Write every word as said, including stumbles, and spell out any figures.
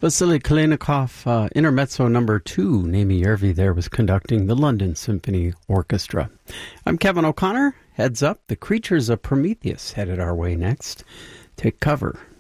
Vasily Kalinikov, uh, Intermezzo number two. Naimi Järvi there was conducting the London Symphony Orchestra. I'm Kevin O'Connor. Heads up, the Creatures of Prometheus headed our way next. Take cover